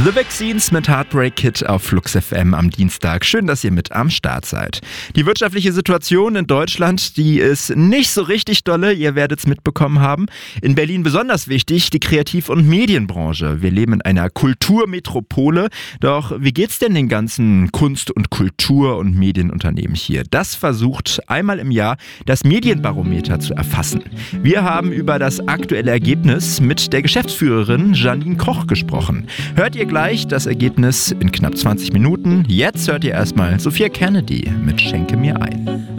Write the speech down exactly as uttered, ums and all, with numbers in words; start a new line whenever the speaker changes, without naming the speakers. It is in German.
The Vaccines mit Heartbreak Kid auf Flux F M am Dienstag. Schön, dass ihr mit am Start seid. Die wirtschaftliche Situation in Deutschland, die ist nicht so richtig dolle. Ihr werdet es mitbekommen haben. In Berlin besonders wichtig, die Kreativ- und Medienbranche. Wir leben in einer Kulturmetropole. Doch wie geht's denn den ganzen Kunst- und Kultur- und Medienunternehmen hier? Das versucht einmal im Jahr das Medienbarometer zu erfassen. Wir haben über das aktuelle Ergebnis mit der Geschäftsführerin Janine Koch gesprochen. Hört ihr gleich das Ergebnis in knapp zwanzig Minuten. Jetzt hört ihr erstmal Sophia Kennedy mit Schenke mir ein.